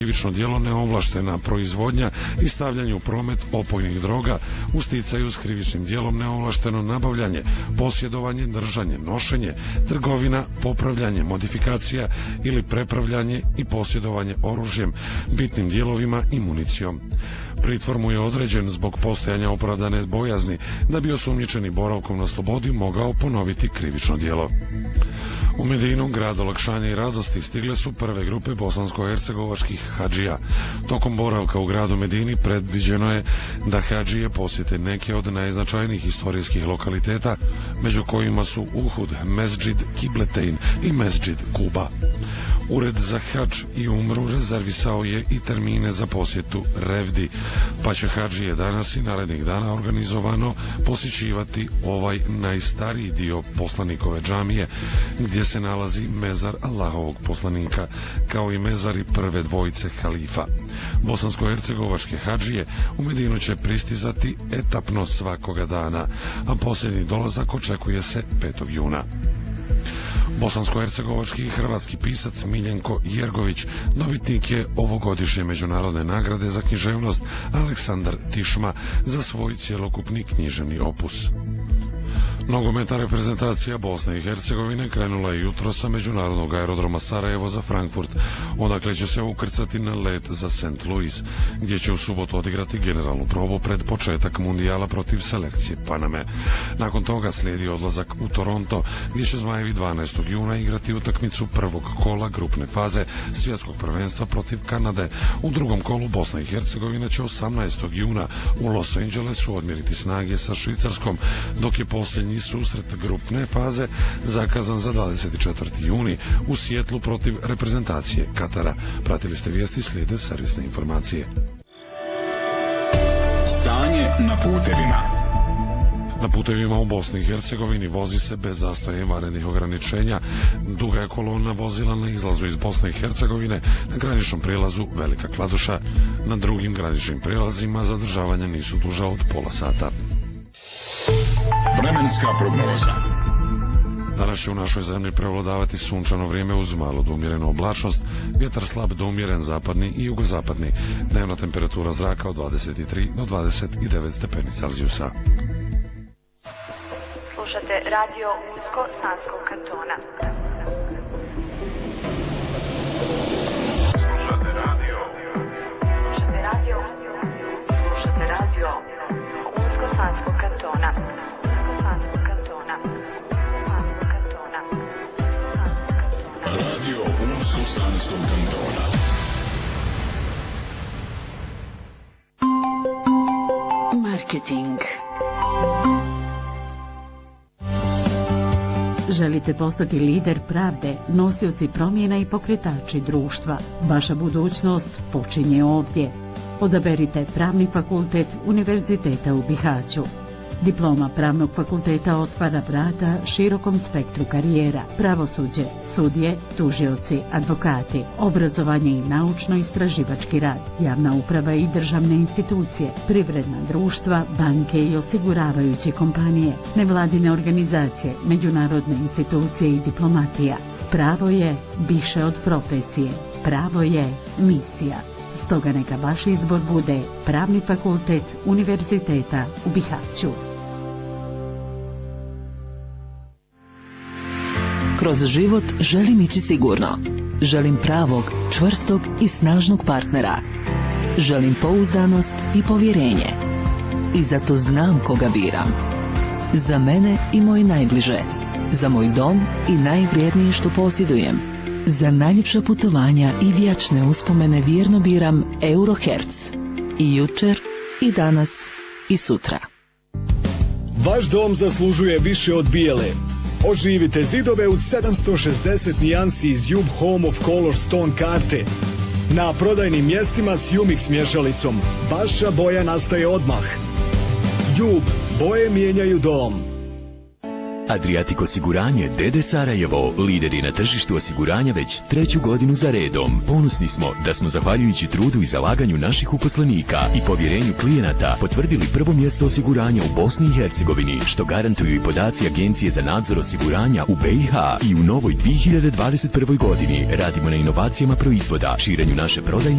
Krivično djelo neovlaštena proizvodnja i stavljanje u promet opojnih droga u sticaju s krivičnim djelom neovlašteno nabavljanje, posjedovanje, držanje, nošenje, trgovina, popravljanje, modifikacija ili prepravljanje i posjedovanje oružjem, bitnim dijelovima i municijom. Pritvor mu je određen zbog postojanja opravdane bojazni da bi osumnjičeni boravkom na slobodi mogao ponoviti krivično djelo. U Medinu, grad olakšanja i radosti, stigle su prve grupe bosansko-hercegovačkih hadžija. Tokom boravka u gradu Medini predviđeno je da hadžije posjete neke od najznačajnijih historijskih lokaliteta, među kojima su Uhud, Mesdžid Kibletein i Mesdžid Kuba. Ured za hadž i umru rezervisao je i termine za posjetu Revdi, pa će hadžije danas i narednih dana organizovano posjećivati ovaj najstariji dio poslanikove džamije, gdje se nalazi mezar Allahovog poslanika, kao i mezari prve dvojice halifa. Bosansko-hercegovačke hadžije u Medinu će pristizati etapno svakoga dana, a posljednji dolazak očekuje se 5. juna. Bosansko-hercegovački i hrvatski pisac Miljenko Jergović dobitnik je ovogodišnje međunarodne nagrade za književnost Aleksandar Tišma za svoj cjelokupni književni opus. Nogometna reprezentacija Bosne i Hercegovine krenula je jutro sa međunarodnog aerodroma Sarajevo za Frankfurt, odakle će se ukrcati na let za St. Louis, gdje će u subotu odigrati generalnu probu pred početak mundijala protiv selekcije Paname. Nakon toga slijedi odlazak u Toronto, gdje će Zmajevi 12. juna igrati utakmicu prvog kola grupne faze svjetskog prvenstva protiv Kanade. U drugom kolu Bosna i Hercegovina će 18. juna u Los Angelesu odmjeriti snage sa Švicarskom, dok je posljednji susret grupne faze zakazan za 24. juni u Sijetlu protiv reprezentacije Katara. Pratili ste vijesti, slijede servisne informacije. Stanje na putevima. Na putevima u Bosni i Hercegovini vozi se bez zastoja i vanrednih ograničenja. Duga je kolona vozila na izlazu iz Bosne i Hercegovine na graničnom prijelazu Velika Kladuša. Na drugim graničnim prijelazima zadržavanja nisu duža od pola sata. Vremenska prognoza. Danas će u našoj zemlji prevladavati sunčano vrijeme uz malo do umjerenu oblačnost, vjetar slab do umjeren zapadni i jugozapadni, dnevna temperatura zraka od 23 do 29 stepeni Celzijusa. Slušate radio Unsko-Sanskog kantona. Slušate radio Unsko-Sanskog kantona. Radio Unsko-Sanskog kantona. Marketing. Želite postati lider pravde, nosioci promjena i pokretači društva? Vaša budućnost počinje ovdje. Odaberite Pravni fakultet Univerziteta u Bihaću. Diploma Pravnog fakulteta otvara vrata širokom spektru karijera, pravosuđe, sudije, tužioci, advokati, obrazovanje i naučno-istraživački rad, javna uprava i državne institucije, privredna društva, banke i osiguravajuće kompanije, nevladine organizacije, međunarodne institucije i diplomatija. Pravo je više od profesije. Pravo je misija. Stoga neka vaš izbor bude Pravni fakultet Univerziteta u Bihaću. Kroz život želim ići sigurno. Želim pravog, čvrstog i snažnog partnera. Želim pouzdanost i povjerenje. I zato znam koga biram. Za mene i moje najbliže. Za moj dom i najvrijednije što posjedujem. Za najljepša putovanja i vječne uspomene vjerno biram Eurohertz. I jučer, i danas, i sutra. Vaš dom zaslužuje više od bijele. Oživite zidove u 760 nijansi iz Jub Home of Color Stone karte. Na prodajnim mjestima s Umix mješalicom. Vaša boja nastaje odmah. Jub, boje mijenjaju dom. Adriatic osiguranje D.D. Sarajevo, lideri na tržištu osiguranja već 3. godinu za redom. Ponosni smo da smo zahvaljujući trudu i zalaganju naših uposlenika i povjerenju klijenata potvrdili prvo mjesto osiguranja u Bosni i Hercegovini, što garantuju i podaci Agencije za nadzor osiguranja u BiH. I u novoj 2021. godini radimo na inovacijama proizvoda, širenju naše prodajne